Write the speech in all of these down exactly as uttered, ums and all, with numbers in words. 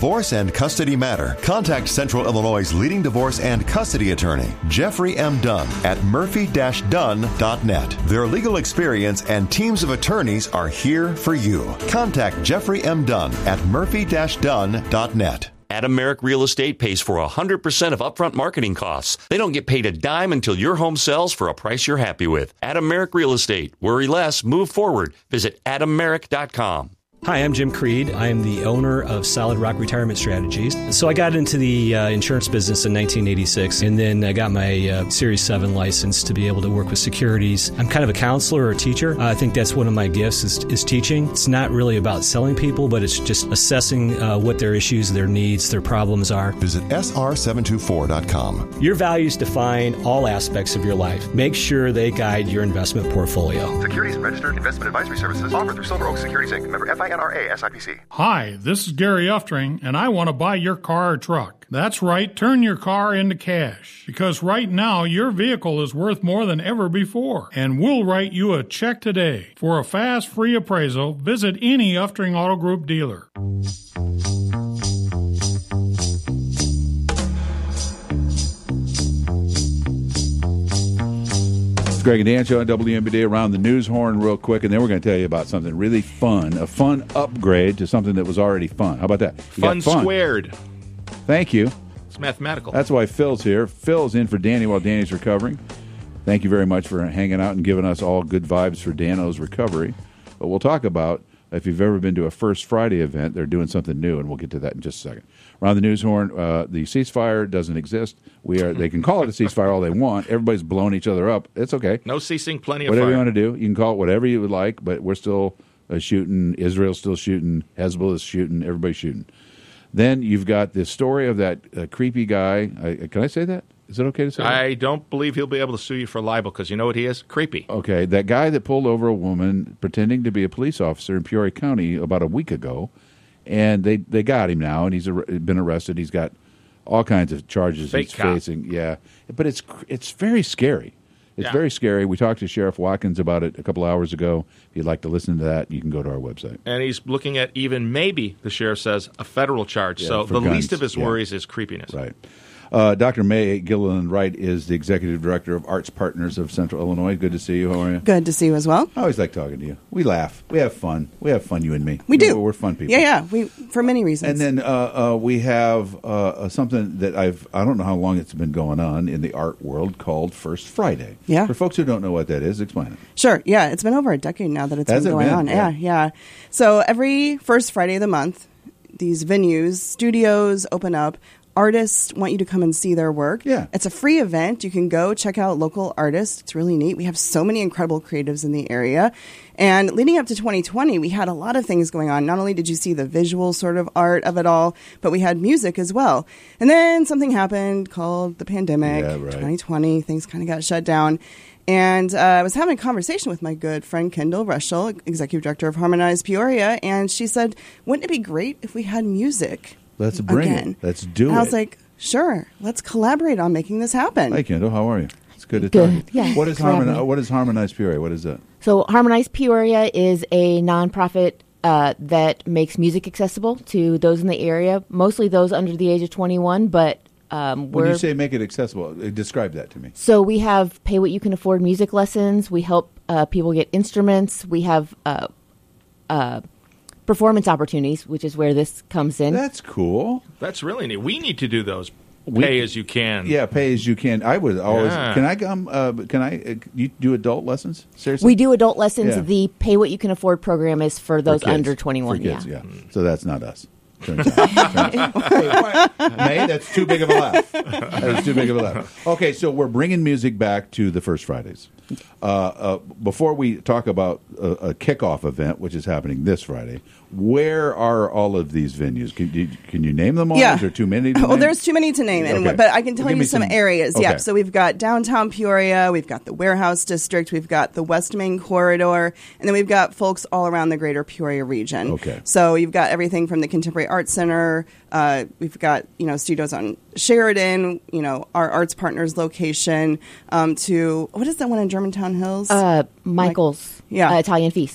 divorce and custody matter, contact Central Illinois' leading divorce and custody attorney, Jeffrey M. Dunn, at murphy dash dunn dot net. Their legal experience and teams of attorneys are here for you. Contact Jeffrey M. Dunn at murphy dash dunn dot net. Adam Merrick Real Estate pays for one hundred percent of upfront marketing costs. They don't get paid a dime until your home sells for a price you're happy with. Adam Merrick Real Estate. Worry less, move forward. Visit adam merrick dot com. Hi, I'm Jim Creed. I'm the owner of Solid Rock Retirement Strategies. So I got into the uh, insurance business in nineteen eighty-six, and then I got my uh, Series seven license to be able to work with securities. I'm kind of a counselor or a teacher. Uh, I think that's one of my gifts is, is teaching. It's not really about selling people, but it's just assessing uh, what their issues, their needs, their problems are. Visit S R seven two four dot com. Your values define all aspects of your life. Make sure they guide your investment portfolio. Securities and registered investment advisory services offered through Silver Oak Securities Incorporated. Member F I N R A S I P C. Hi, this is Gary Uftring, and I want to buy your car or truck. That's right, turn your car into cash. Because right now, your vehicle is worth more than ever before. And we'll write you a check today. For a fast, free appraisal, visit any Uftring Auto Group dealer. Greg and Dan Show on W M B D around the news horn real quick, and then we're going to tell you about something really fun, a fun upgrade to something that was already fun. How about that? You Fun, got fun squared. Thank you. It's mathematical. That's why Phil's here. Phil's in for Danny while Danny's recovering. Thank you very much for hanging out and giving us all good vibes for Dano's recovery. But we'll talk about, if you've ever been to a First Friday event, they're doing something new, and we'll get to that in just a second. Around the news horn, uh, the ceasefire doesn't exist. We are. They can call it a ceasefire all they want. Everybody's blowing each other up. It's okay. No ceasing, plenty of Whatever fire. you want to do, you can call it whatever you would like, but we're still uh, shooting. Israel's still shooting. Hezbollah is shooting. Everybody's shooting. Then you've got the story of that uh, creepy guy. I, can I say that? Is it okay to say that? I don't believe he'll be able to sue you for libel because you know what he is? Creepy. Okay, that guy that pulled over a woman pretending to be a police officer in Peoria County about a week ago, and they, they got him now, and he's ar- been arrested. He's got all kinds of charges Fake he's cop. facing. Yeah, but it's it's very scary. It's Yeah. very scary. We talked to Sheriff Watkins about it a couple hours ago. If you'd like to listen to that, you can go to our website. And he's looking at even maybe, the sheriff says, a federal charge. Yeah, so for the guns. least of his Yeah. worries is creepiness. Right. Uh, Doctor May Gilliland Wright is the Executive Director of Arts Partners of Central Illinois. Good to see you. How are you? Good to see you as well. I always like talking to you. We laugh. We have fun. We have fun, you and me. We do. We're, we're fun people. Yeah, yeah. We for many reasons. And then uh, uh, we have uh, something that I've, I don't know how long it's been going on in the art world called First Friday. Yeah. For folks who don't know what that is, explain it. Sure. Yeah, it's been over a decade now that it's Has been it going been? on. Yeah. Yeah, yeah. So every first Friday of the month, these venues, studios open up. Artists want you to come and see their work. Yeah. It's a free event. You can go check out local artists. It's really neat. We have so many incredible creatives in the area. And leading up to twenty twenty, we had a lot of things going on. Not only did you see the visual sort of art of it all, but we had music as well. And then something happened called the pandemic. Yeah, right. twenty twenty, things kind of got shut down. And uh, I was having a conversation with my good friend Kendall Rushell, Executive Director of Harmonize Peoria, and she said, wouldn't it be great if we had music? Let's bring again? it. Let's do and it. I was like, sure, let's collaborate on making this happen. Hi, Kendall. How are you? It's good to Good. talk. Yeah, What is, thanks for having Harmon- me. what is Harmonize Peoria? What is that? So Harmonize Peoria is a nonprofit uh, that makes music accessible to those in the area, mostly those under the age of twenty-one, but um, we're... When you say make it accessible, uh, describe that to me. So we have pay what you can afford music lessons. We help uh, people get instruments. We have uh, uh, performance opportunities, which is where this comes in. That's cool. That's really neat. We need to do those. We- Pay as you can. Yeah, pay as you can. I would always. Yeah. Can I come? Uh, can I? Uh, you do adult lessons? Seriously, We do adult lessons. Yeah. The pay what you can afford program is for For those kids. under twenty-one. For kids, yeah. yeah. So that's not us. Turns out. Turns out. Hey, what? May, that's too big of a laugh. That's too big of a laugh. Okay, so we're bringing music back to the First Fridays. Uh, uh, before we talk about a, a kickoff event, which is happening this Friday, where are all of these venues? Can you, can you name them all? Yeah. Is there too many to Well, name? there's too many to name, and, Okay. but I can tell Give you me some, some- areas. okay. Yeah, so we've got downtown Peoria, we've got the Warehouse District, we've got the West Main Corridor, and then we've got folks all around the greater Peoria region. Okay. So you've got everything from the Contemporary Arts Center, uh, we've got, you know, studios on Sheridan, you know, our Arts Partners location, um, to, what is that one in Germantown Hills? Uh, Michael's Yeah. uh, Italian Feast. Yeah.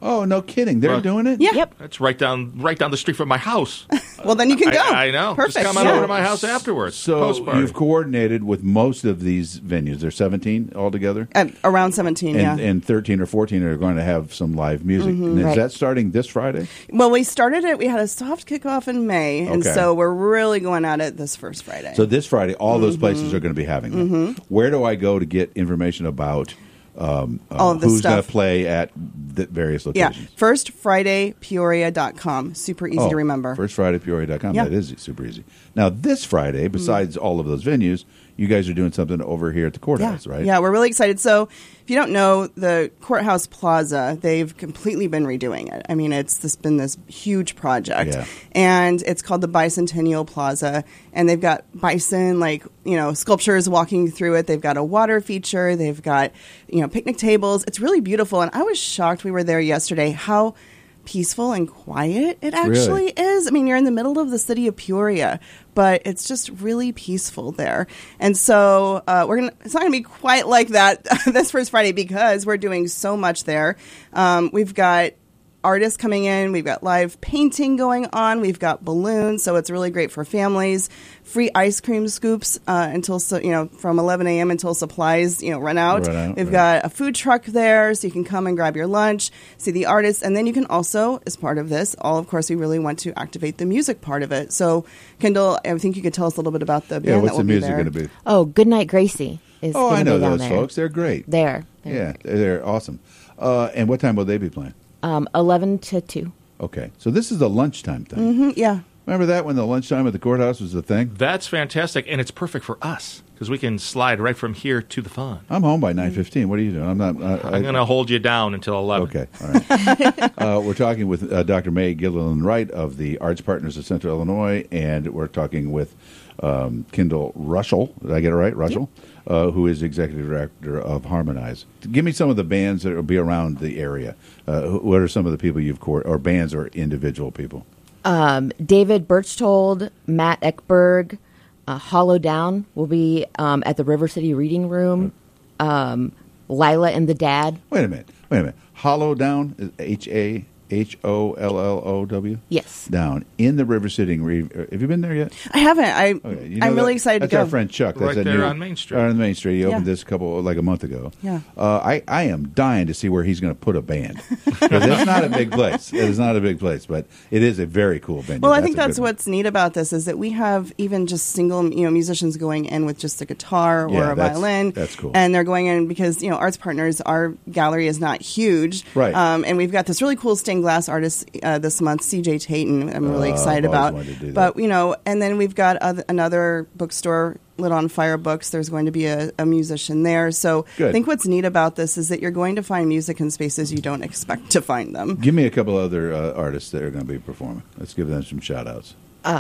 Oh, no kidding. They're Well, doing it? Yeah. Yep. That's right down right down the street from my house. Well, then you can go. I, I know. Perfect. Just come on Yeah. over to my house afterwards. So Post party. you've coordinated with most of these venues. There's seventeen altogether? Uh, around seventeen, And, yeah. and thirteen or fourteen are going to have some live music. And is Right. that starting this Friday? Well, we started it. We had a soft kickoff in May, and Okay. so we're really going at it this first Friday. So this Friday, all those Mm-hmm. places are going to be having them. Where do I go to get information about um, uh, All of this who's going to stuff. play at the various yeah, locations? first friday peoria dot com. Super easy Oh, to remember. first friday peoria dot com. Yeah. That is super easy. Now, this Friday, besides all of those venues, you guys are doing something over here at the courthouse, yeah. right? Yeah, we're really excited. So, if you don't know, the Courthouse Plaza, they've completely been redoing it. I mean, it's this been this huge project. Yeah. And it's called the Bicentennial Plaza. And they've got bison, like, you know, sculptures walking through it. They've got a water feature. They've got, you know, picnic tables. It's really beautiful. And I was shocked, we were there yesterday, how peaceful and quiet it actually Really? is. I mean, you're in the middle of the city of Peoria, but it's just really peaceful there. And so uh, we're gonna. It's not gonna be quite like that this first Friday because we're doing so much there. Um, we've got artists coming in. We've got live painting going on. We've got balloons, so it's really great for families. Free ice cream scoops uh, until so, you know from eleven a.m. until supplies you know run out. Run out, We've right. got a food truck there, so you can come and grab your lunch, see the artists, and then you can also, as part of this, all of course, we really want to activate the music part of it. So, Kendall, I think you could tell us a little bit about the band Yeah, what's that will the music be there. going to be? Oh, Goodnight Gracie is Oh, going I to know be down those there. folks. They're great. There. Yeah, they're awesome. Uh, and what time will they be playing? Um, eleven to two. Okay, so this is the lunchtime thing. Mm-hmm, yeah. Remember that when the lunchtime at the courthouse was the thing? That's fantastic, and it's perfect for us because we can slide right from here to the fun. I'm home by nine fifteen. What are you doing? I'm not. I, I'm going to hold you down until eleven. Okay, all right. uh, we're talking with uh, Doctor May Gilliland Wright of the Arts Partners of Central Illinois, and we're talking with um, Kendall Russell. Did I get it right? Russell, uh, who is executive director of Harmonize. Give me some of the bands that will be around the area. Uh, wh- what are some of the people you've court or bands or individual people? Um, David Birchtold, Matt Ekberg, uh, Hollow Down will be um, at the River City Reading Room. Um, Lila and the Dad. Wait a minute. Wait a minute. Hollow Down is H A H O L L O W? Yes. Down in the River City. Re- Have you been there yet? I haven't. I, Okay, you know I'm really that- excited That's to go. our friend Chuck. That's Right that there new- on Main Street. Right on Main Street. He opened Yeah. this a couple like a month ago. Yeah. Uh, I I am dying to see where he's going to put a band. 'Cause it's not a big place. It is not a big place, but it is a very cool venue. Well, I think a good that's one. what's neat about this is that we have even just single, you know, musicians going in with just a guitar or Yeah, a that's- violin. that's cool. And they're going in because, you know, Arts Partners, our gallery is not huge. Right. Um, and we've got this really cool stained glass artist uh, this month, C J Tayton. I'm really Oh, excited I've always about. wanted to do But, that. you know, and then we've got other, another bookstore, Lit on Fire Books. There's going to be a, a musician there. So Good. I think what's neat about this is that you're going to find music in spaces you don't expect to find them. Give me a couple other uh, artists that are going to be performing. Let's give them some shout outs.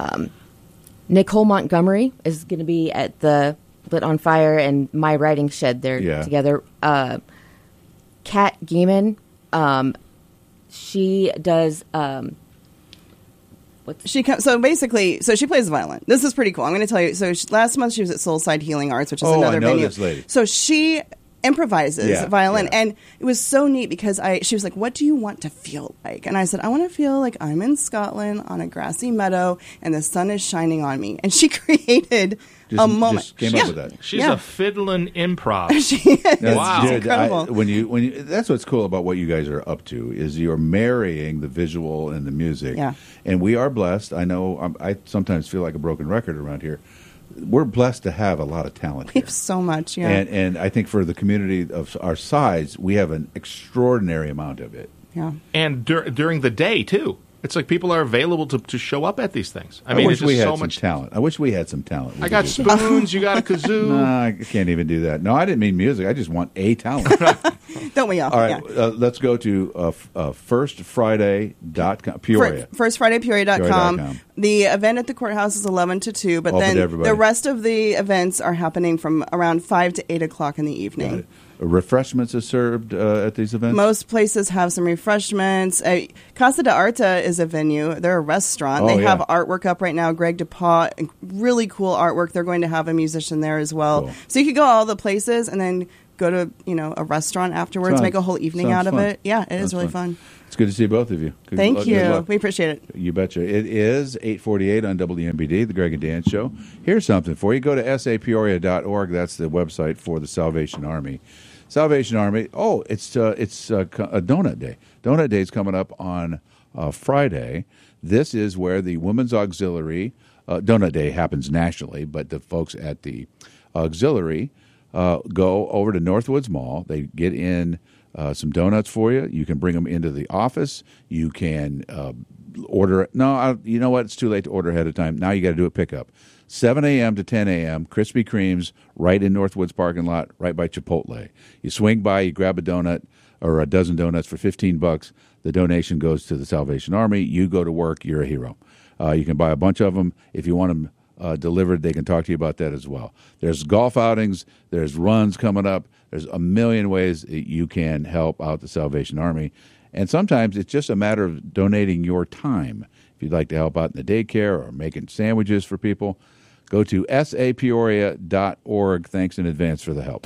Nicole Montgomery is going to be at the Lit on Fire and My Writing Shed. They're Yeah. together. Uh, Kat Gaiman, um, she does. Um, what's She comes, so basically, so she plays the violin. This is pretty cool. I'm going to tell you. So she, last month she was at Soulside Healing Arts, which is Oh, I another know venue. this lady. So she improvises Yeah, violin, yeah. and it was so neat because I. She was like, "What do you want to feel like?" And I said, "I want to feel like I'm in Scotland on a grassy meadow and the sun is shining on me." And she created Just, a moment. just came yeah. up with that. She's Yeah. a fiddling improv. She is. That's Wow. good. incredible. I- when you when you, that's what's cool about what you guys are up to is you're marrying the visual and the music. Yeah. And we are blessed. I know I'm, I sometimes feel like a broken record around here. We're blessed to have a lot of talent We here. have so much. Yeah. And and I think for the community of our size, we have an extraordinary amount of it. yeah. And dur- during the day, too. It's like people are available to, to show up at these things. I I, mean, wish it's just we had so some much talent. I wish we had some talent. We I could got do that. spoons, you got a kazoo. Nah, I can't even do that. No, I didn't mean music. I just want a talent. Don't we all? All right, Yeah. uh, let's go to uh, f- uh, first friday dot com, Peoria. first friday peoria dot Peoria com. dot com. The event at the courthouse is eleven to two, but Open then to everybody. the rest of the events are happening from around five to eight o'clock in the Got evening. it. Refreshments are served uh, at these events? Most places have some refreshments. Uh, Casa de Arta is a venue. They're a restaurant. Oh, they have yeah. artwork up right now. Greg DePaw, really cool artwork. They're going to have a musician there as well. Cool. So you could go all the places and then go to, you know, a restaurant afterwards, Sounds- make a whole evening sounds out of fun. it. Yeah, it is Sounds really fun. fun. It's good to see both of you. Good Thank luck- you. good luck. We appreciate it. You betcha. It is eight forty-eight on W M B D, the Greg and Dan Show. Here's something for you. Go to S A Peoria dot org. That's the website for the Salvation Army. Salvation Army. Oh, it's uh, it's uh, a Donut Day. Donut Day is coming up on uh, Friday. This is where the Women's Auxiliary, uh, Donut Day happens nationally, but the folks at the Auxiliary uh, go over to Northwoods Mall. They get in uh, some donuts for you. You can bring them into the office. You can uh, order. No, I, you know what? It's too late to order ahead of time. Now you got to do a pickup. seven a.m. to ten a.m., Krispy Kreme's right in Northwoods parking lot, right by Chipotle. You swing by, you grab a donut or a dozen donuts for fifteen bucks. The donation goes to the Salvation Army. You go to work, you're a hero. Uh, you can buy a bunch of them. If you want them uh, delivered, they can talk to you about that as well. There's golf outings. There's runs coming up. There's a million ways that you can help out the Salvation Army. And sometimes it's just a matter of donating your time. If you'd like to help out in the daycare or making sandwiches for people, go to S A Peoria dot org. Thanks in advance for the help.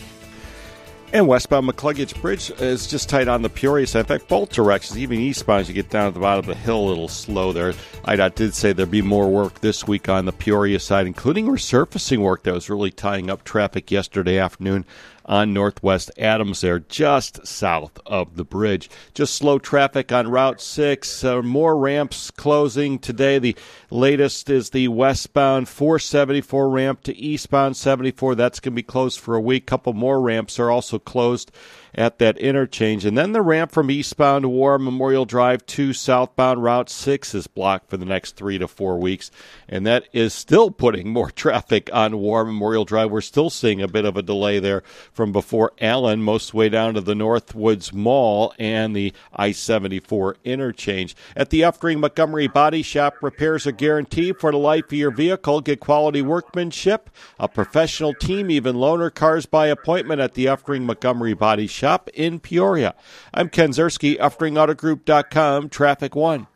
And westbound McCluggage Bridge is just tight on the Peoria side. In fact, both directions, even eastbound, as you get down at the bottom of the hill, a little slow there. I D O T did say there'd be more work this week on the Peoria side, including resurfacing work that was really tying up traffic yesterday afternoon on Northwest Adams there, just south of the bridge. Just slow traffic on Route six. Uh, more ramps closing today. The latest is the westbound four seventy-four ramp to eastbound seventy-four. That's going to be closed for a week. Couple more ramps are also closed at that interchange. And then the ramp from eastbound War Memorial Drive to southbound Route six is blocked for the next three to four weeks. And that is still putting more traffic on War Memorial Drive. We're still seeing a bit of a delay there from before Allen, most way down to the Northwoods Mall and the I seventy-four interchange. At the Uftring Montgomery Body Shop, repairs are guaranteed for the life of your vehicle. Get quality workmanship, a professional team, even loaner cars by appointment at the Uftring Montgomery Body Shop in Peoria. I'm Ken Zerski, Uftring Auto Group dot com, Traffic One.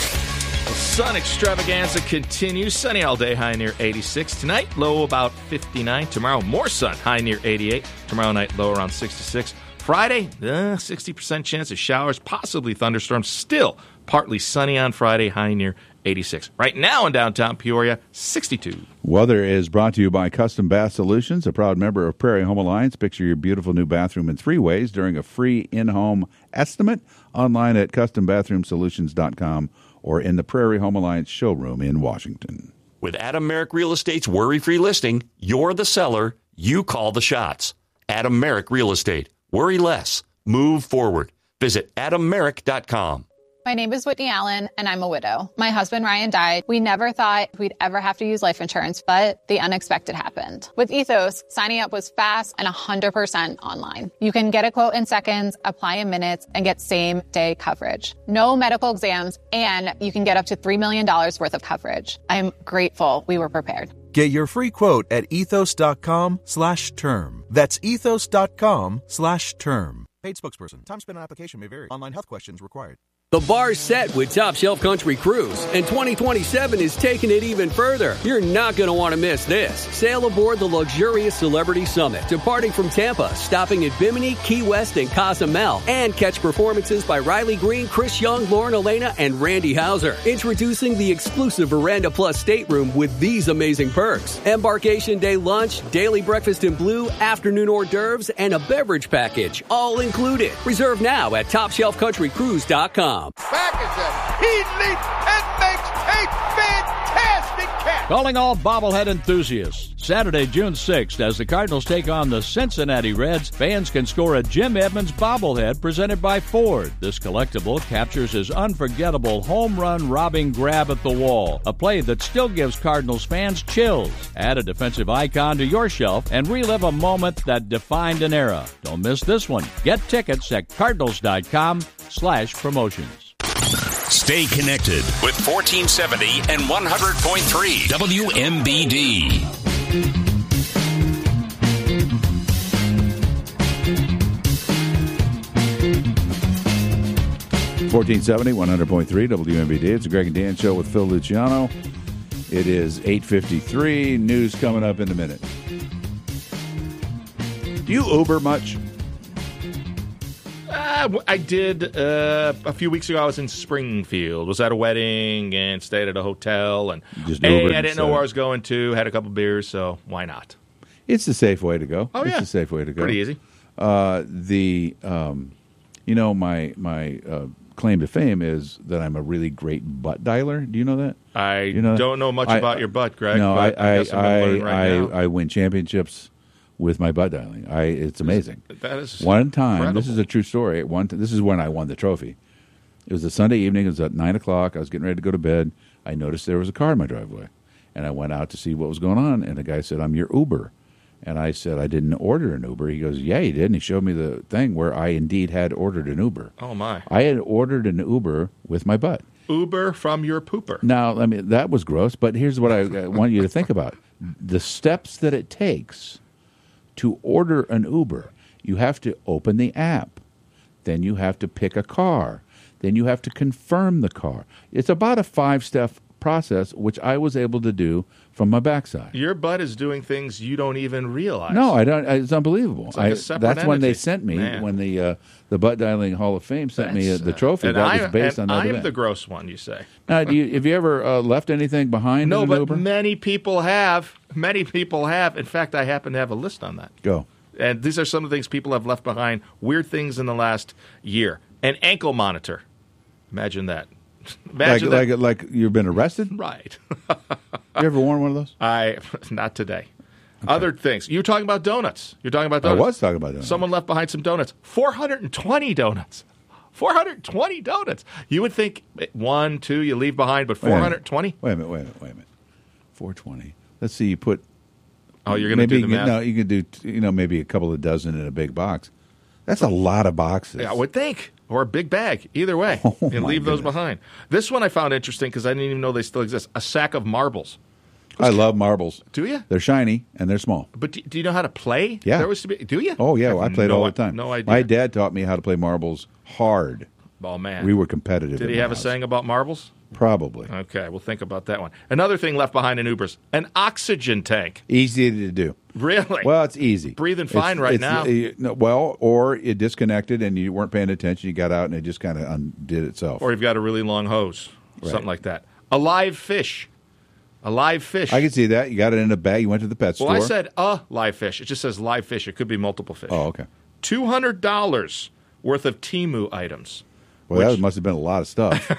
Sun extravaganza continues. Sunny all day, high near eighty-six. Tonight, low about fifty-nine. Tomorrow, more sun, high near eighty-eight. Tomorrow night, low around sixty-six. Friday, uh, sixty percent chance of showers, possibly thunderstorms. Still partly sunny on Friday, high near eighty-six. Right now in downtown Peoria, sixty-two. Weather is brought to you by Custom Bath Solutions, a proud member of Prairie Home Alliance. Picture your beautiful new bathroom in three ways during a free in-home estimate online at custom bathroom solutions dot com or in the Prairie Home Alliance showroom in Washington. With Adam Merrick Real Estate's worry-free listing, you're the seller, you call the shots. Adam Merrick Real Estate. Worry less. Move forward. Visit adam merrick dot com. My name is Whitney Allen, and I'm a widow. My husband, Ryan, died. We never thought we'd ever have to use life insurance, but the unexpected happened. With Ethos, signing up was fast and one hundred percent online. You can get a quote in seconds, apply in minutes, and get same-day coverage. No medical exams, and you can get up to three million dollars worth of coverage. I'm grateful we were prepared. Get your free quote at ethos.com slash term. That's ethos.com slash term. Paid spokesperson. Time spent on application may vary. Online health questions required. The bar's set with Top Shelf Country Cruise, and twenty twenty-seven is taking it even further. You're not going to want to miss this. Sail aboard the luxurious Celebrity Summit, departing from Tampa, stopping at Bimini, Key West, and Cozumel, and catch performances by Riley Green, Chris Young, Lauren Elena, and Randy Hauser. Introducing the exclusive Veranda Plus stateroom with these amazing perks. Embarkation day lunch, daily breakfast in blue, afternoon hors d'oeuvres, and a beverage package, all included. Reserve now at top shelf country cruise dot com. Back is it. He leaps and makes a fantastic catch. Calling all bobblehead enthusiasts. Saturday, June sixth, as the Cardinals take on the Cincinnati Reds, fans can score a Jim Edmonds bobblehead presented by Ford. This collectible captures his unforgettable home run robbing grab at the wall, a play that still gives Cardinals fans chills. Add a defensive icon to your shelf and relive a moment that defined an era. Don't miss this one. Get tickets at cardinals.com slash promotions. Stay connected with fourteen seventy and one hundred point three W M B D. fourteen seventy, one hundred point three W M B D. It's the Greg and Dan Show with Phil Luciano. It is eight fifty-three. News coming up in a minute. Do you Uber much? Uh, I did uh, a few weeks ago. I was in Springfield. Was at a wedding and stayed at a hotel. And Just hey, Ubered I didn't know instead. where I was going to. Had a couple beers, so why not? It's the safe way to go. Oh, it's yeah. the safe way to go. Pretty easy. Uh, the um, you know my my uh, claim to fame is that I'm a really great butt dialer. Do you know that? I You know that? don't know much I- about your butt, Greg. No, but I I, I guess I'm gonna I, learn right I, now. I win championships with my butt dialing. I it's amazing. That is One time, incredible. this is a true story. One, t- this is when I won the trophy. It was a Sunday evening. It was at nine o'clock. I was getting ready to go to bed. I noticed there was a car in my driveway, and I went out to see what was going on. And the guy said, "I'm your Uber," and I said, "I didn't order an Uber." He goes, "Yeah, you did." And he showed me the thing where I indeed had ordered an Uber. Oh my! I had ordered an Uber with my butt. Uber from your pooper. Now, I mean, that was gross, but here's what I I want you to think about. The steps that it takes to order an Uber. You have to open the app. Then you have to pick a car. Then you have to confirm the car. It's about a five-step process, which I was able to do from my backside. Your butt is doing things you don't even realize. No, I don't. It's unbelievable. It's like a I, separate that's when they entity. sent me, Man. when the uh, the Butt Dialing Hall of Fame sent me uh, That's, the uh, trophy. and That I, was based and on that I am event. the gross one, you say. Now, do you, have you ever uh, left anything behind No, in an but Uber? many people have. Many people have. In fact, I happen to have a list on that. Go. And these are some of the things people have left behind. Weird things in the last year. An ankle monitor. Imagine that. Like, Imagine that. like, like you've been arrested? Right. You ever worn one of those? I not today. Other things. You were talking about donuts. You're talking about I donuts. was talking about donuts. Someone left behind some donuts. four hundred twenty donuts. four hundred twenty donuts. You would think one, two, you leave behind, but Wait a minute. four hundred twenty? Wait a minute, wait a minute, wait a minute. four twenty. Let's see, you put... Oh, you're going to maybe do the you math? could- No, you could do, t- you know, maybe a couple of dozen in a big box. That's a lot of boxes. Yeah, I would think. Or a big bag. Either way. Oh, and my leave those goodness. behind. This one I found interesting because I didn't even know they still exist. A sack of marbles. I love marbles. Do you? They're shiny and they're small. But do, do you know how to play? Yeah. There was to be, do you? Oh, yeah, I I have played no all the i- time. No idea. My dad taught me how to play marbles hard. Oh, man. We were competitive. Did in he my have a house. saying about marbles? Probably. Okay, we'll think about that one. Another thing left behind in Ubers, an oxygen tank. Easy to do. Really? Well, it's easy. Breathing It's- fine right it's- now. uh, no, well, or it disconnected and you weren't paying attention. You got out and it just kind of undid itself. Or you've got a really long hose. Right. Something like that. A live fish. A live fish. I can see that. You got it in a bag. You went to the pet well, store. I said a live fish. It just says live fish. It could be multiple fish. Oh, okay. two hundred dollars worth of Temu items. Well, which- that must have been a lot of stuff.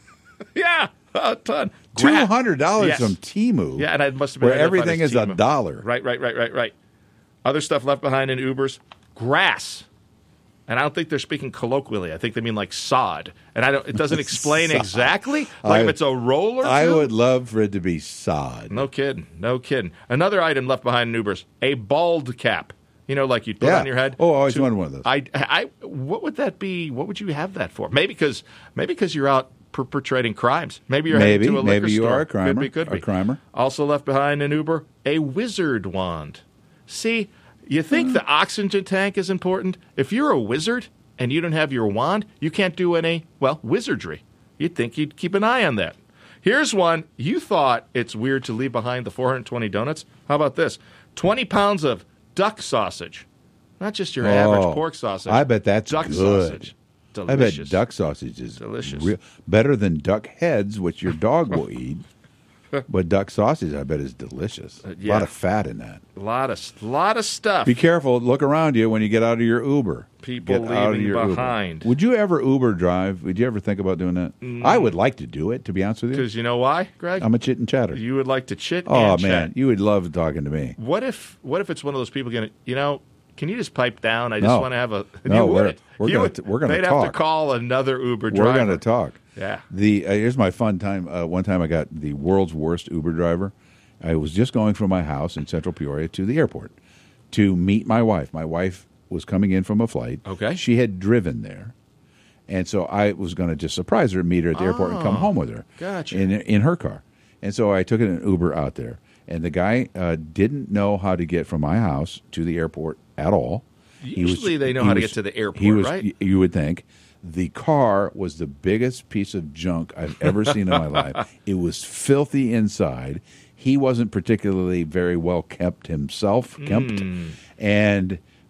Yeah, a ton. Two Gra- hundred dollars Yes. from Temu. Yeah, and it must have been where identified everything as is a Temu. dollar. Right, right, right, right, right. Other stuff left behind in Ubers, grass. And I don't think they're speaking colloquially. I think they mean like sod. And I don't. It doesn't explain Sod. exactly. Like I- if it's a roll or I two. would love for it to be sod. No kidding. No kidding. Another item left behind in Ubers, a bald cap. You know, like you put Yeah. on your head. Oh, I always to- wanted one of those. I, I, what would that be? What would you have that for? Maybe because maybe because you're out perpetrating crimes. Maybe you're Maybe. heading to a liquor Maybe you store. are a crimer. Could be. Could A be. crimer. Also left behind in Uber, a wizard wand. See, you think Hmm. the oxygen tank is important? If you're a wizard and you don't have your wand, you can't do any, well, wizardry. You'd think you'd keep an eye on that. Here's one. You thought it's weird to leave behind the four hundred twenty donuts. How about this? twenty pounds of duck sausage. Not just your Oh, average pork sausage. I bet that's duck good. sausage. I Delicious. bet duck sausage is Delicious. real- better than duck heads, which your dog will eat. But duck sausage, I bet, is delicious. A Uh, yeah. lot of fat in that. A lot of, lot of stuff. Be careful. Look around you when you get out of your Uber. People Get out of leaving your Uber. behind. Would you ever Uber drive? Would you ever think about doing that? Mm. I would like to do it, to be honest with you. Because you know why, Greg? I'm a chit and chatter. You would like to chit Oh, and man. chat. You would love talking to me. What if what if it's one of those people going to, you know, can you just pipe down? I just No. want to have a. No, you we're- would. we're You gonna would- t- we're gonna They'd have to talk. call another Uber driver. We're going to talk. Yeah. The uh, here's my fun time. Uh, one time I got the world's worst Uber driver. I was just going from my house in Central Peoria to the airport to meet my wife. My wife was coming in from a flight. Okay. She had driven there, and so I was going to just surprise her, meet her at the airport, and come Oh, home with her. gotcha. In in her car. And so I took an Uber out there, and the guy uh, didn't know how to get from my house to the airport at all. He was- Usually they know he how to was- get to the airport, he was, right? y- You would think. The car was the biggest piece of junk I've ever seen in my life. It was filthy inside. He wasn't particularly very well kept himself, kept, Mm. and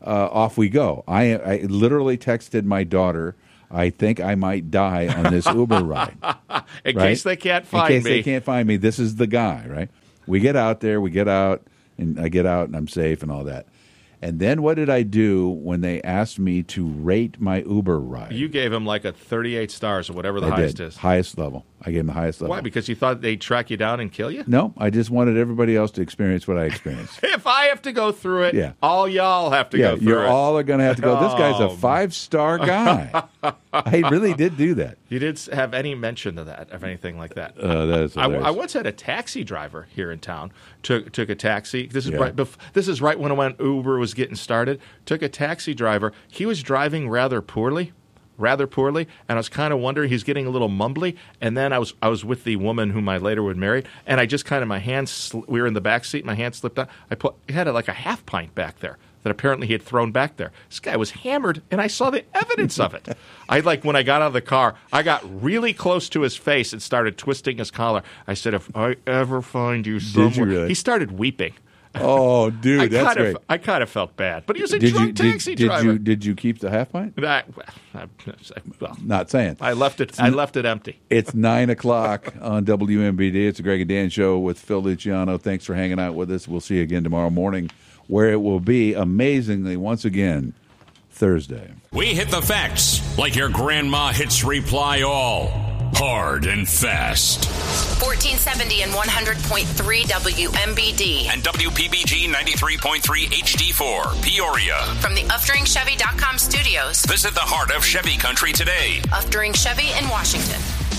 uh, off we go. I, I literally texted my daughter, I think I might die on this Uber ride. In right? case they can't find me. In case me. they can't find me, this is the guy, right? We get out there, we get out, and I get out, and I'm safe and all that. And then what did I do when they asked me to rate my Uber ride? You gave him like a thirty-eight stars or whatever the I highest did. is. Highest level. I gave him the highest level. Why? Because you thought they'd track you down and kill you? No, I just wanted everybody else to experience what I experienced. If I have to go through it, Yeah. all y'all have to yeah, go through you're it. all are going to have to go. This guy's a Oh. five-star guy. I really did do that. You didn't have any mention of that, of anything like that. Uh, that is I, hilarious. I once had a taxi driver here in town. Took took a taxi. This is Yeah. right. Bef- this is right when when Uber was getting started. Took a taxi driver. He was driving rather poorly, rather poorly, and I was kind of wondering. He's getting a little mumbly. And then I was I was with the woman whom I later would marry, and I just kind of my hands. Sl- we were in the back seat. My hand slipped out. I put I had a, like a half pint back there that apparently he had thrown back there. This guy was hammered, and I saw the evidence of it. I like when I got out of the car, I got really close to his face and started twisting his collar. I said, "If I ever find you somewhere," Did you really? He started weeping. Oh, dude, I that's kind great. Of, I kind of felt bad, but he was a did drunk you, taxi did, driver. Did you, did you keep the half pint? I, I, well, Not saying. I left it. I left it empty. It's nine o'clock on W M B D. It's a Greg and Dan show with Phil Luciano. Thanks for hanging out with us. We'll see you again tomorrow morning, where it will be, amazingly, once again, Thursday. We hit the facts like your grandma hits reply all. Hard and fast. fourteen seventy and one hundred point three W M B D. And W P B G ninety-three point three H D four, Peoria. From the Uftring Chevy dot com studios. Visit the heart of Chevy country today. Uftring Chevy in Washington.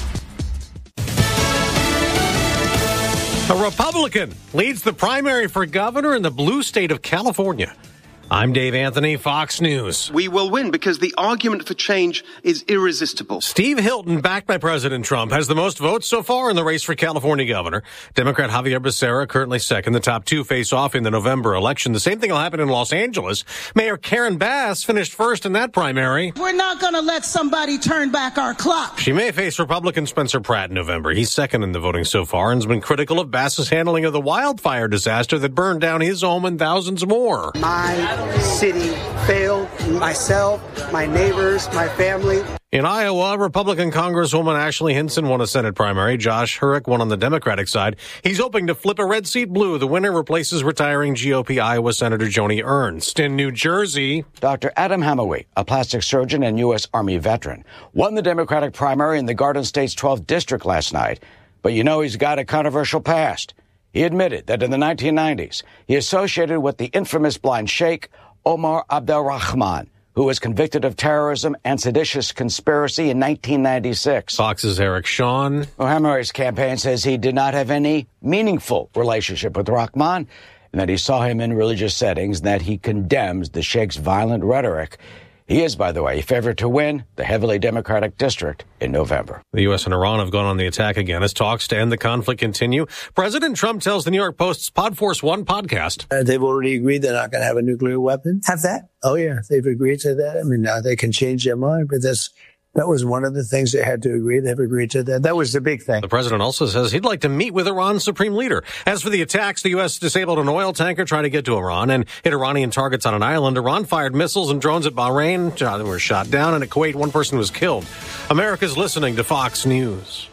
A Republican leads the primary for governor in the blue state of California. I'm Dave Anthony, Fox News. We will win because the argument for change is irresistible. Steve Hilton, backed by President Trump, has the most votes so far in the race for California governor. Democrat Javier Becerra currently second. The top two face off in the November election. The same thing will happen in Los Angeles. Mayor Karen Bass finished first in that primary. We're not going to let somebody turn back our clock. She may face Republican Spencer Pratt in November. He's second in the voting so far and has been critical of Bass's handling of the wildfire disaster that burned down his home and thousands more. My city failed, myself, my neighbors, my family. In Iowa, Republican Congresswoman Ashley Hinson won a Senate primary. Josh Hurrick won on the Democratic side. He's hoping to flip a red seat blue. The winner replaces retiring G O P Iowa Senator Joni Ernst. In New Jersey, Doctor Adam Hamaway, a plastic surgeon and U S. Army veteran, won the Democratic primary in the Garden State's twelfth district last night. But you know he's got a controversial past. He admitted that in the nineteen nineties, he associated with the infamous blind sheikh Omar Abdelrahman, who was convicted of terrorism and seditious conspiracy in nineteen ninety-six. Fox's Eric Shawn. Hamaway's campaign says he did not have any meaningful relationship with Rahman, and that he saw him in religious settings, and that he condemns the sheikh's violent rhetoric. He is, by the way, favored to win the heavily Democratic district in November. The U S and Iran have gone on the attack again as talks to end the conflict continue. President Trump tells the New York Post's Pod Force One podcast. Uh, they've already agreed they're not going to have a nuclear weapon. Have that? Oh, yeah. They've agreed to that. I mean, now they can change their mind, but that's that was one of the things they had to agree. They've agreed to that. That was the big thing. The president also says he'd like to meet with Iran's supreme leader. As for the attacks, the U S disabled an oil tanker trying to get to Iran and hit Iranian targets on an island. Iran fired missiles and drones at Bahrain. They were shot down, and at Kuwait, one person was killed. America's listening to Fox News.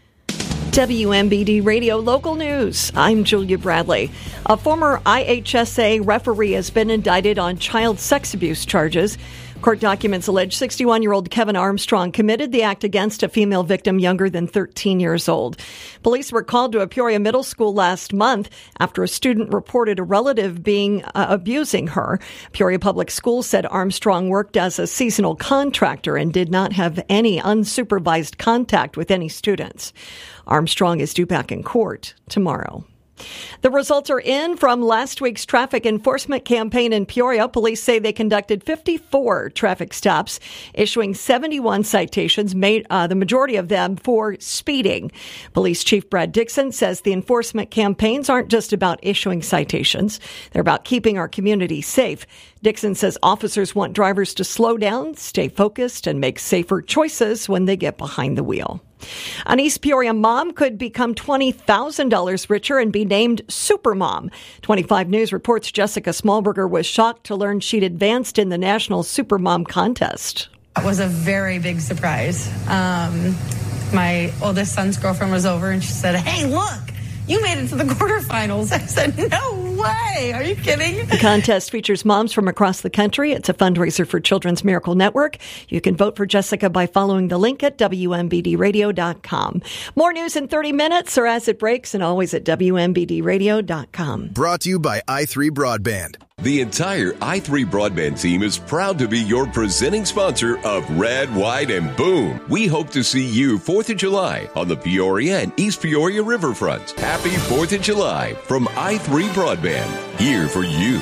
W M B D Radio Local News. I'm Julia Bradley. A former I H S A referee has been indicted on child sex abuse charges. Court documents allege sixty-one-year-old Kevin Armstrong committed the act against a female victim younger than thirteen years old. Police were called to a Peoria middle school last month after a student reported a relative being uh, abusing her. Peoria Public Schools said Armstrong worked as a seasonal contractor and did not have any unsupervised contact with any students. Armstrong is due back in court tomorrow. The results are in from last week's traffic enforcement campaign in Peoria. Police say they conducted fifty-four traffic stops, issuing seventy-one citations, made uh, the majority of them for speeding. Police Chief Brad Dixon says the enforcement campaigns aren't just about issuing citations. They're about keeping our community safe. Dixon says officers want drivers to slow down, stay focused, and make safer choices when they get behind the wheel. An East Peoria mom could become twenty thousand dollars richer and be named Supermom. twenty-five News reports Jessica Smallberger was shocked to learn she'd advanced in the National Supermom contest. It was a very big surprise. Um, my oldest son's girlfriend was over and she said, "Hey, look, you made it to the quarterfinals." I said, "No way. Are you kidding?" The contest features moms from across the country. It's a fundraiser for Children's Miracle Network. You can vote for Jessica by following the link at W M B D radio dot com. More news in thirty minutes or as it breaks, and always at W M B D radio dot com. Brought to you by i three Broadband. The entire i three Broadband team is proud to be your presenting sponsor of Red, White, and Boom. We hope to see you fourth of July on the Peoria and East Peoria Riverfront. Happy fourth of July from i three Broadband, here for you.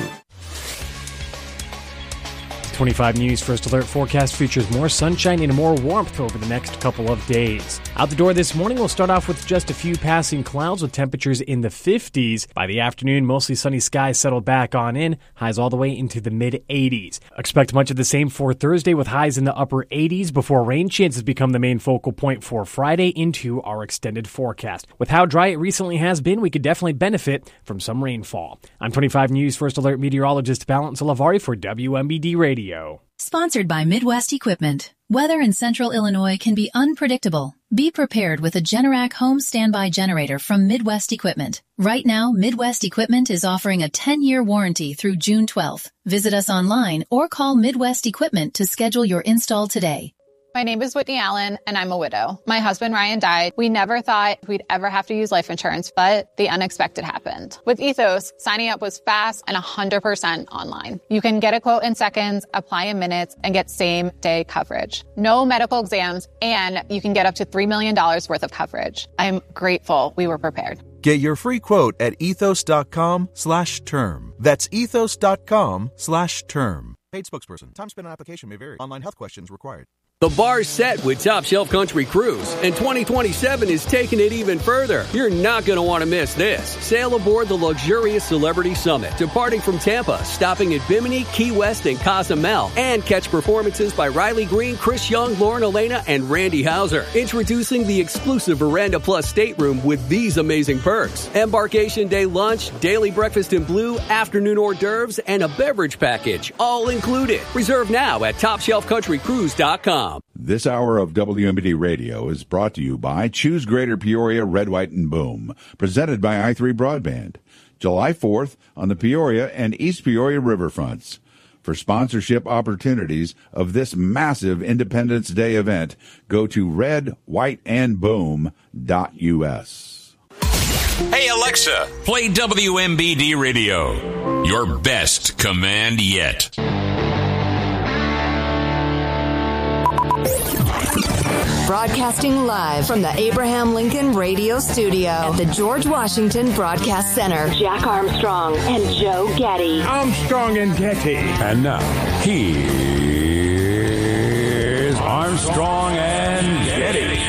twenty-five News First Alert forecast features more sunshine and more warmth over the next couple of days. Out the door this morning, we'll start off with just a few passing clouds with temperatures in the fifties. By the afternoon, mostly sunny skies settle back on in, highs all the way into the mid-eighties. Expect much of the same for Thursday with highs in the upper eighties before rain chances become the main focal point for Friday into our extended forecast. With how dry it recently has been, we could definitely benefit from some rainfall. I'm twenty-five News First Alert meteorologist Valent Salavari for W M B D Radio. Sponsored by Midwest Equipment. Weather in central Illinois can be unpredictable. Be prepared with a Generac home standby generator from Midwest Equipment. Right now, Midwest Equipment is offering a ten-year warranty through June twelfth. Visit us online or call Midwest Equipment to schedule your install today. My name is Whitney Allen, and I'm a widow. My husband, Ryan, died. We never thought we'd ever have to use life insurance, but the unexpected happened. With Ethos, signing up was fast and one hundred percent online. You can get a quote in seconds, apply in minutes, and get same-day coverage. No medical exams, and you can get up to three million dollars worth of coverage. I'm grateful we were prepared. Get your free quote at ethos.com slash term. That's ethos.com slash term. Paid spokesperson. Time spent on application may vary. Online health questions required. The bar's set with Top Shelf Country Cruise, and twenty twenty-seven is taking it even further. You're not going to want to miss this. Sail aboard the luxurious Celebrity Summit, departing from Tampa, stopping at Bimini, Key West, and Cozumel, and catch performances by Riley Green, Chris Young, Lauren Elena, and Randy Hauser. Introducing the exclusive Veranda Plus stateroom with these amazing perks. Embarkation day lunch, daily breakfast in blue, afternoon hors d'oeuvres, and a beverage package, all included. Reserve now at top shelf country cruise dot com. This hour of W M B D Radio is brought to you by Choose Greater Peoria, Red, White, and Boom, presented by i three Broadband. July fourth on the Peoria and East Peoria riverfronts. For sponsorship opportunities of this massive Independence Day event, go to red white and boom dot U S. Hey Alexa, play W M B D Radio. Your best command yet. Broadcasting live from the Abraham Lincoln Radio Studio at the George Washington Broadcast Center. Jack Armstrong and Joe Getty. Armstrong and Getty. And now, here's Armstrong and Getty.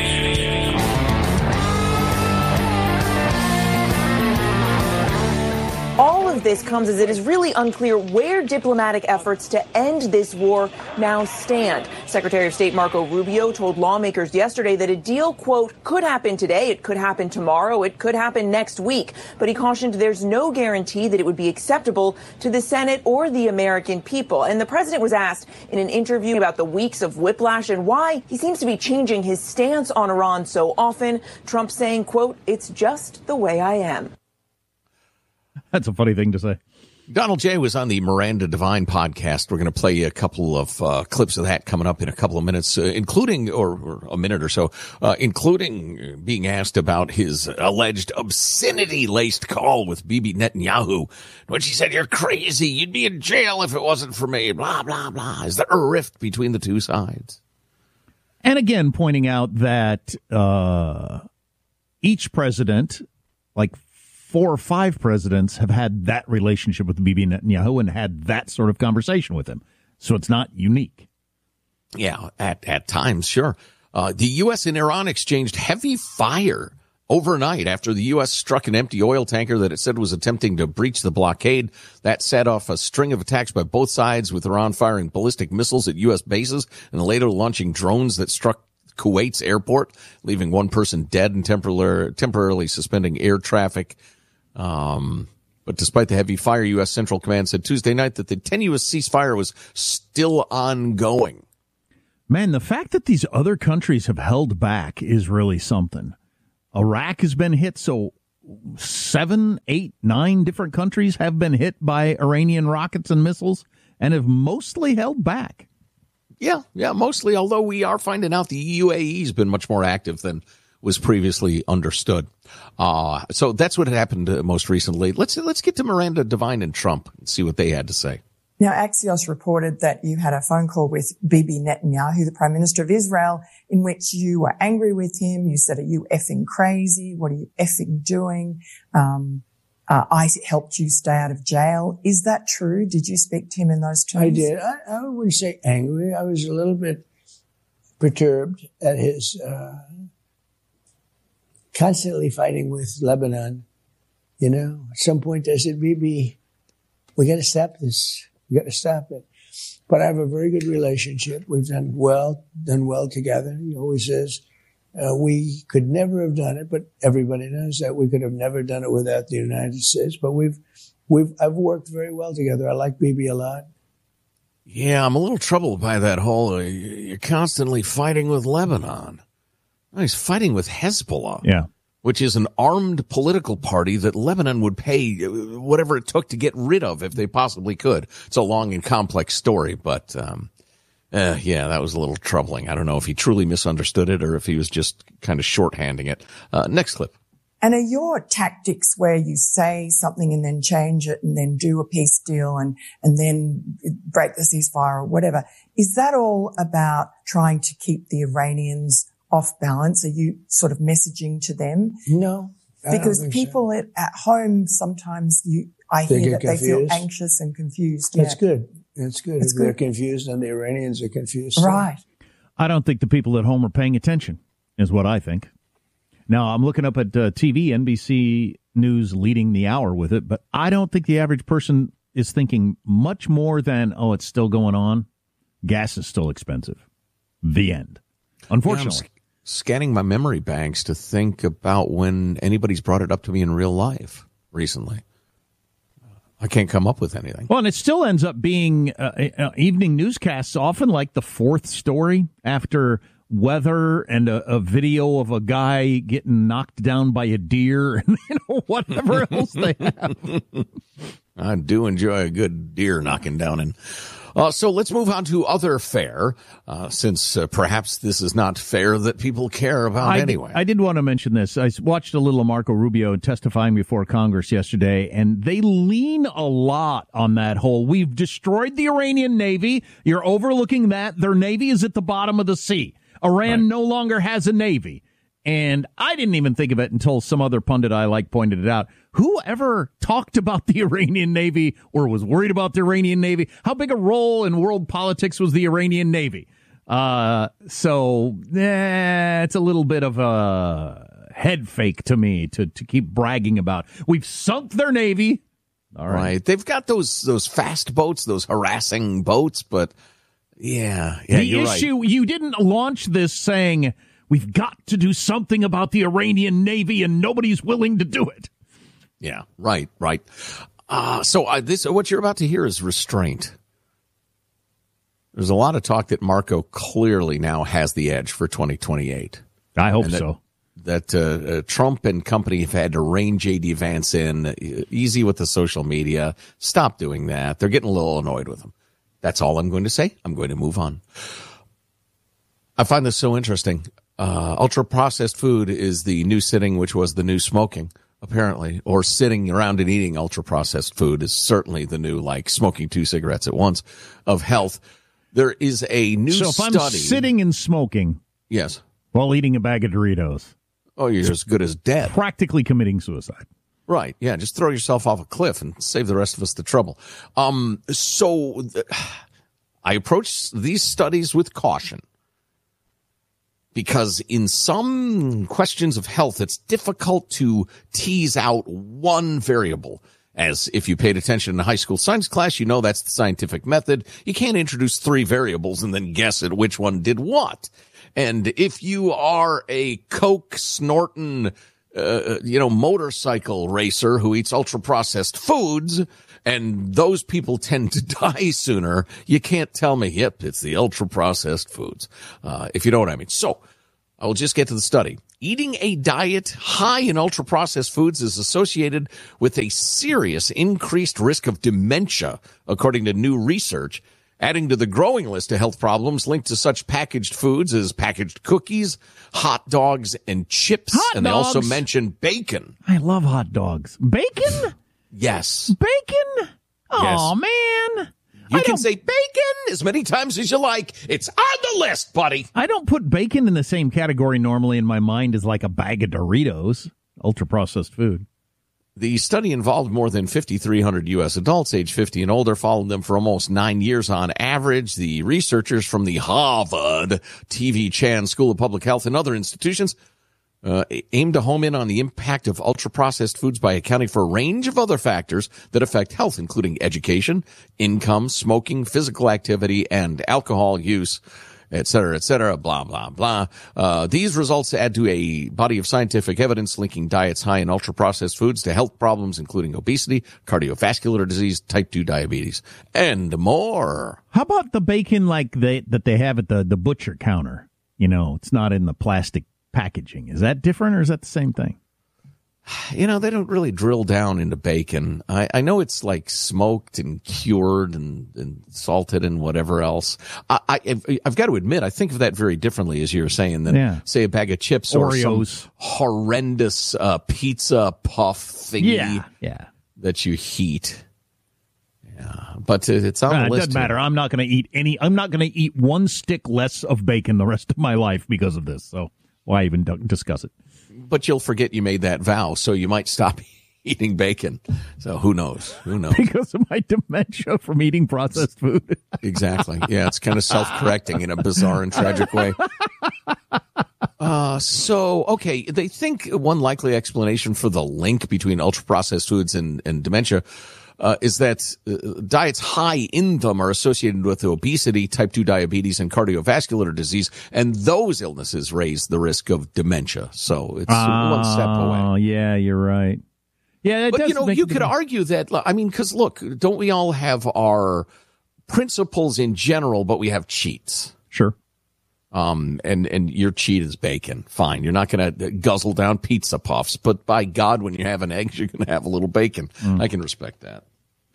All of this comes as it is really unclear where diplomatic efforts to end this war now stand. Secretary of State Marco Rubio told lawmakers yesterday that a deal, quote, could happen today, it could happen tomorrow, it could happen next week. But he cautioned there's no guarantee that it would be acceptable to the Senate or the American people. And the president was asked in an interview about the weeks of whiplash and why he seems to be changing his stance on Iran so often. Trump saying, quote, it's just the way I am. That's a funny thing to say. Donald J. was on the Miranda Devine podcast. We're going to play a couple of uh, clips of that coming up in a couple of minutes, uh, including, or, or a minute or so, uh, including being asked about his alleged obscenity-laced call with Bibi Netanyahu, when she said, you're crazy, you'd be in jail if it wasn't for me, blah, blah, blah. Is there a rift between the two sides? And again, pointing out that uh, each president, like four or five presidents, have had that relationship with Bibi Netanyahu and had that sort of conversation with him. So it's not unique. Yeah, at, at times, sure. Uh, the U S and Iran exchanged heavy fire overnight after the U S struck an empty oil tanker that it said was attempting to breach the blockade. That set off a string of attacks by both sides, with Iran firing ballistic missiles at U S bases and later launching drones that struck Kuwait's airport, leaving one person dead and temporarily, temporarily suspending air traffic. Um, but despite the heavy fire, U S. Central Command said Tuesday night that the tenuous ceasefire was still ongoing. Man, the fact that these other countries have held back is really something. Iraq has been hit, so seven, eight, nine different countries have been hit by Iranian rockets and missiles and have mostly held back. Yeah, yeah, mostly, although we are finding out the U A E has been much more active than was previously understood. Uh, so that's what had happened uh, most recently. Let's let's get to Miranda Devine and Trump and see what they had to say. Now, Axios reported that you had a phone call with Bibi Netanyahu, the Prime Minister of Israel, in which you were angry with him. You said, are you effing crazy? What are you effing doing? Um, uh, I helped you stay out of jail. Is that true? Did you speak to him in those terms? I did. I, I wouldn't say angry. I was a little bit perturbed at his uh, constantly fighting with Lebanon. You know, at some point I said, Bibi, we got to stop this. We got to stop it. But I have a very good relationship. We've done well, done well together. He always says, uh, we could never have done it, but everybody knows that we could have never done it without the United States. But we've, we've, I've worked very well together. I like Bibi a lot. Yeah, I'm a little troubled by that whole, uh, you're constantly fighting with Lebanon. No, he's fighting with Hezbollah. Yeah. Which is an armed political party that Lebanon would pay whatever it took to get rid of if they possibly could. It's a long and complex story, but, um, uh, yeah, that was a little troubling. I don't know if he truly misunderstood it or if he was just kind of shorthanding it. Uh, next clip. And are your tactics where you say something and then change it and then do a peace deal and, and then break the ceasefire or whatever, is that all about trying to keep the Iranians off balance? Are you sort of messaging to them? No. Because people so. at, at home, sometimes you, I they hear that confused. they feel anxious and confused. That's yeah. good. That's good. That's if good. They're confused and the Iranians are confused. So. Right. I don't think the people at home are paying attention, is what I think. Now, I'm looking up at uh, T V, N B C News leading the hour with it, but I don't think the average person is thinking much more than, oh, it's still going on. Gas is still expensive. The end. Unfortunately. Yeah, scanning my memory banks to think about when anybody's brought it up to me in real life recently. I can't come up with anything. Well, and it still ends up being uh, uh, evening newscasts, often like the fourth story after weather and a, a video of a guy getting knocked down by a deer and you know whatever else they have. I do enjoy a good deer knocking down in. Uh, so let's move on to other fare, uh, since uh, perhaps this is not fair that people care about I anyway. Did, I did want to mention this. I watched a little of Marco Rubio testifying before Congress yesterday, and they lean a lot on that whole, we've destroyed the Iranian Navy. You're overlooking that. Their Navy is at the bottom of the sea. Iran right. no longer has a Navy. And I didn't even think of it until some other pundit I like pointed it out. Who ever talked about the Iranian Navy or was worried about the Iranian Navy? How big a role in world politics was the Iranian Navy? Uh, so, eh, it's a little bit of a head fake to me to, to keep bragging about. We've sunk their Navy. All right. right. They've got those, those fast boats, those harassing boats, but yeah, yeah, the you're issue, right. You didn't launch this saying, we've got to do something about the Iranian Navy, and nobody's willing to do it. Yeah, right, right. Uh, so uh, this, what you're about to hear is restraint. There's a lot of talk that Marco clearly now has the edge for twenty twenty-eight. I hope that, so. That uh, uh, Trump and company have had to rein J D Vance in. Uh, easy with the social media. Stop doing that. They're getting a little annoyed with him. That's all I'm going to say. I'm going to move on. I find this so interesting. Uh, ultra-processed food is the new sitting, which was the new smoking, apparently. Or sitting around and eating ultra-processed food is certainly the new, like, smoking two cigarettes at once of health. There is a new so if study. I'm sitting and smoking. Yes. While eating a bag of Doritos. Oh, you're as good as dead. Practically committing suicide. Right. Yeah. Just throw yourself off a cliff and save the rest of us the trouble. Um, so th- I approach these studies with caution because in some questions of health, it's difficult to tease out one variable As if you paid attention in a high school science class, you know that's the scientific method. You can't introduce three variables and then guess at which one did what. And if you are a Coke snorting, uh, you know, motorcycle racer who eats ultra-processed foods, and those people tend to die sooner, you can't tell me, yep, it's the ultra-processed foods, uh, if you know what I mean. So I will just get to the study. Eating a diet high in ultra-processed foods is associated with a serious increased risk of dementia, according to new research, adding to the growing list of health problems linked to such packaged foods as packaged cookies, hot dogs, and chips. Hot and dogs. They also mention bacon. I love hot dogs. Bacon? Yes. Bacon? Oh, man. You can say bacon as many times as you like. It's on the list, buddy. I don't put bacon in the same category normally in my mind as like a bag of Doritos, ultra-processed food. The study involved more than fifty-three hundred U S adults age fifty and older, followed them for almost nine years on average. The researchers from the Harvard T V Chan School of Public Health and other institutions uh, aimed to home in on the impact of ultra-processed foods by accounting for a range of other factors that affect health, including education, income, smoking, physical activity, and alcohol use, et cetera, et cetera, blah, blah, blah. Uh, these results add to a body of scientific evidence linking diets high in ultra-processed foods to health problems, including obesity, cardiovascular disease, type two diabetes, and more. How about the bacon like they, that they have at the, the butcher counter? You know, it's not in the plastic packaging. Is that different or is that the same thing? You know, they don't really drill down into bacon. I, I know it's like smoked and cured and, and salted and whatever else. I, I, I've got to admit, I think of that very differently, as you were saying, than, yeah. say, a bag of chips Oreos. or some horrendous uh, pizza puff thingy Yeah, yeah. that you heat. Yeah, but it's on Uh, the it list. doesn't matter. I'm not going to eat any. I'm not going to eat one stick less of bacon the rest of my life because of this. So why even d- discuss it? But you'll forget you made that vow, so you might stop eating bacon. So who knows? Who knows? Because of my dementia from eating processed food. Exactly. Yeah, it's kind of self-correcting in a bizarre and tragic way. Uh, so, okay, they think one likely explanation for the link between ultra-processed foods and, and dementia uh, is that uh, diets high in them are associated with obesity, type two diabetes, and cardiovascular disease, and those illnesses raise the risk of dementia. So it's uh, one step away. Oh, yeah, you're right. Yeah, it but does you know, make you a could difference. argue that, I mean, because look, don't we all have our principles in general, but we have cheats? Sure. Um, and, and your cheat is bacon. Fine. You're not going to guzzle down pizza puffs, but by God, when you have an egg, you're going to have a little bacon. Mm. I can respect that.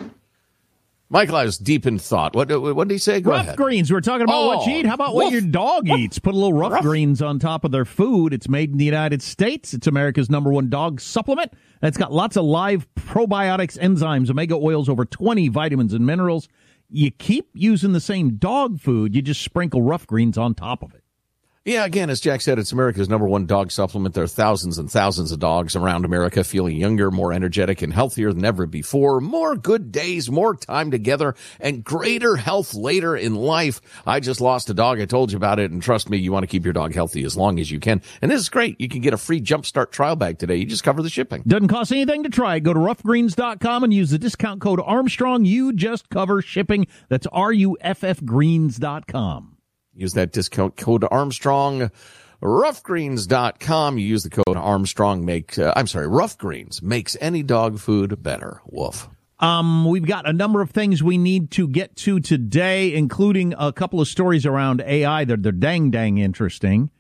Michael, I was deep in thought. What, what did he say? Go rough ahead. greens. We're talking about Oh, what you eat. How about woof. what your dog eats? Put a little rough, Rough. greens on top of their food. It's made in the United States. It's America's number one dog supplement. And it's got lots of live probiotics, enzymes, omega oils, over twenty vitamins and minerals. You keep using the same dog food. You just sprinkle rough greens on top of it. Yeah, again, as Jack said, it's America's number one dog supplement. There are thousands and thousands of dogs around America feeling younger, more energetic, and healthier than ever before. More good days, more time together, and greater health later in life. I just lost a dog. I told you about it, and trust me, you want to keep your dog healthy as long as you can. And this is great. You can get a free Jumpstart trial bag today. You just cover the shipping. Doesn't cost anything to try. Go to rough greens dot com and use the discount code Armstrong. You just cover shipping. That's R U F F greens dot com. Use that discount code Armstrong, rough greens dot com. You use the code Armstrong, make, uh, I'm sorry, Rough Greens makes any dog food better. Woof. Um, we've got a number of things we need to get to today, including a couple of stories around A I. They're, they're dang, dang interesting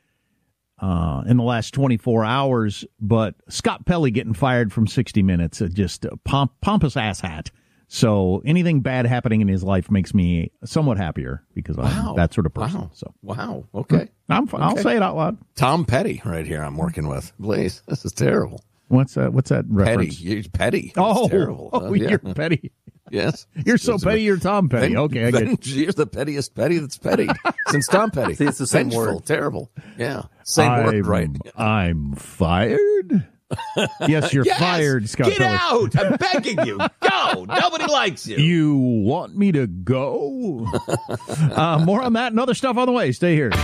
uh, in the last twenty-four hours. But Scott Pelley getting fired from sixty minutes, uh, just a pomp, pompous asshat. So anything bad happening in his life makes me somewhat happier because Wow. I'm that sort of person. Wow. So Wow. Okay. I'm, I'll Okay. say it out loud. Tom Petty right here I'm working with. Please. This is terrible. What's that? What's that Petty. reference? You're petty. Oh, It's terrible. oh, Uh, yeah. you're petty. Yes. You're so It's- petty. You're Tom Petty. Ven- Okay, I get ven- it. You're the pettiest petty that's petty since Tom Petty. See, it's the same Vengeful, word. Terrible. Yeah. Same I'm, word, right. I'm fired. Yes, you're Yes! fired, Scott Get Pelley. out. I'm begging you. Go. Nobody likes you. You want me to go? uh, more on that and other stuff on the way. Stay here.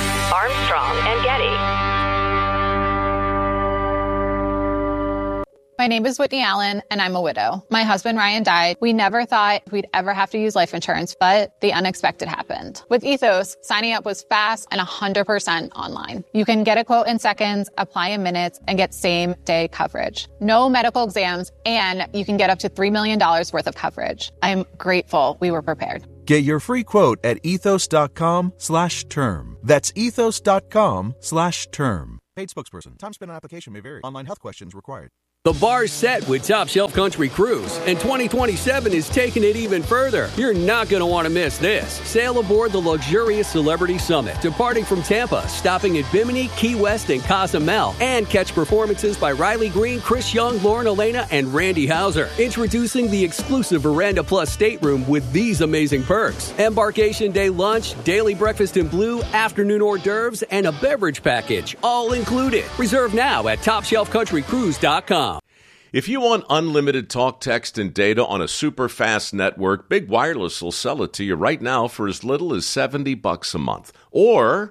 Armstrong and Getty. My name is Whitney Allen, and I'm a widow. My husband, Ryan, died. We never thought we'd ever have to use life insurance, but the unexpected happened. With Ethos, signing up was fast and one hundred percent online. You can get a quote in seconds, apply in minutes, and get same-day coverage. No medical exams, and you can get up to three million dollars worth of coverage. I'm grateful we were prepared. Get your free quote at ethos.com slash term. That's ethos.com slash term. Paid spokesperson. Time spent on application may vary. Online health questions required. The bar's set with Top Shelf Country Cruise, and twenty twenty-seven is taking it even further. You're not going to want to miss this. Sail aboard the luxurious Celebrity Summit, departing from Tampa, stopping at Bimini, Key West, and Cozumel, and catch performances by Riley Green, Chris Young, Lauren Elena, and Randy Hauser. Introducing the exclusive Veranda Plus stateroom with these amazing perks. Embarkation day lunch, daily breakfast in blue, afternoon hors d'oeuvres, and a beverage package, all included. Reserve now at top shelf country cruise dot com. If you want unlimited talk, text, and data on a super fast network, Big Wireless will sell it to you right now for as little as seventy bucks a month. Or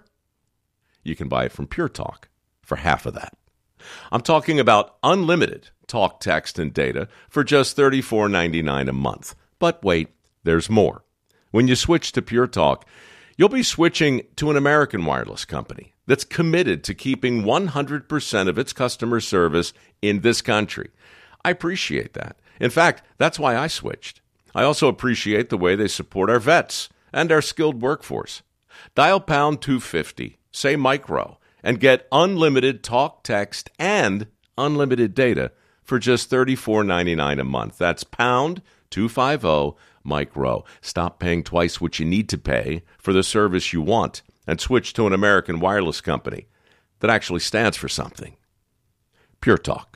you can buy it from Pure Talk for half of that. I'm talking about unlimited talk, text, and data for just thirty-four ninety-nine a month. But wait, there's more. When you switch to Pure Talk, you'll be switching to an American wireless company that's committed to keeping one hundred percent of its customer service in this country. I appreciate that. In fact, that's why I switched. I also appreciate the way they support our vets and our skilled workforce. Dial pound two fifty, say micro, and get unlimited talk, text, and unlimited data for just thirty-four ninety-nine a month. That's pound two fifty, micro. Stop paying twice what you need to pay for the service you want and switch to an American wireless company that actually stands for something. Pure Talk.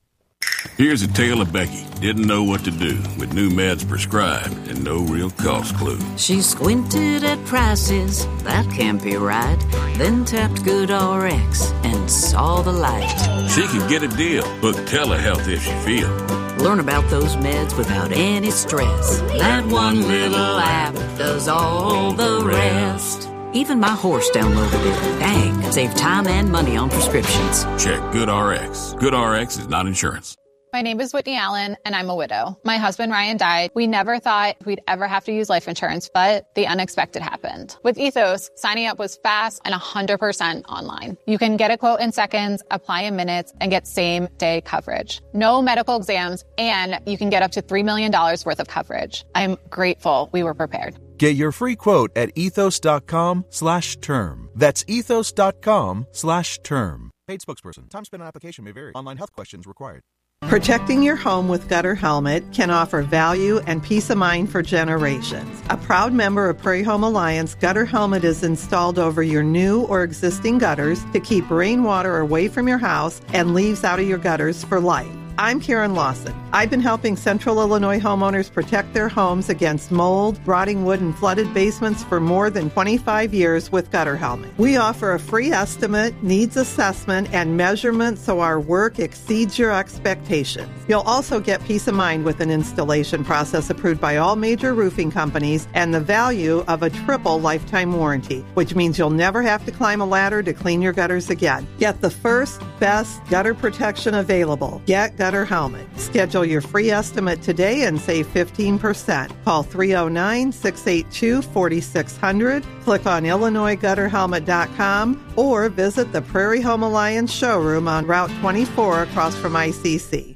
Here's a tale of Becky. Didn't know what to do with new meds prescribed and no real cost clue. She squinted at prices, that can't be right. Then tapped GoodRx and saw the light. She could get a deal. Book telehealth if she feel. Learn about those meds without any stress. That one little app does all the rest. Even my horse downloaded it. Dang, save time and money on prescriptions. Check GoodRx. GoodRx is not insurance. My name is Whitney Allen, and I'm a widow. My husband, Ryan, died. We never thought we'd ever have to use life insurance, but the unexpected happened. With Ethos, signing up was fast and one hundred percent online. You can get a quote in seconds, apply in minutes, and get same-day coverage. No medical exams, and you can get up to three million dollars worth of coverage. I'm grateful we were prepared. Get your free quote at ethos.com slash term. That's ethos.com slash term. Paid spokesperson. Time spent on application may vary. Online health questions required. Protecting your home with Gutter Helmet can offer value and peace of mind for generations. A proud member of Prairie Home Alliance, Gutter Helmet is installed over your new or existing gutters to keep rainwater away from your house and leaves out of your gutters for life. I'm Karen Lawson. I've been helping Central Illinois homeowners protect their homes against mold, rotting wood, and flooded basements for more than twenty-five years with Gutter Helmet. We offer a free estimate, needs assessment, and measurement so our work exceeds your expectations. You'll also get peace of mind with an installation process approved by all major roofing companies and the value of a triple lifetime warranty, which means you'll never have to climb a ladder to clean your gutters again. Get the first, best gutter protection available. Get Gutter Helmet. Schedule your free estimate today and save fifteen percent. Call three oh nine, six eight two, four six zero zero, click on illinois gutter helmet dot com, or visit the Prairie Home Alliance showroom on Route twenty-four across from I C C.